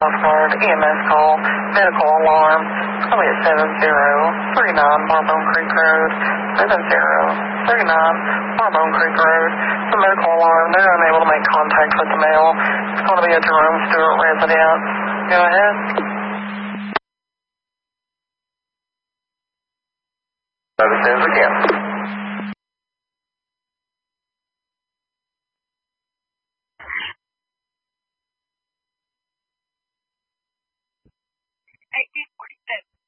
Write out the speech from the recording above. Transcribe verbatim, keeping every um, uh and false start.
Card, E M S call, medical alarm. It's going to be at seven zero three nine Barbone Creek Road, seven zero three nine Barbone Creek Road. The medical alarm, they're unable to make contact with the male. It's going to be a Jerome Stewart resident. Go ahead. Services again. eighteen forty-seven.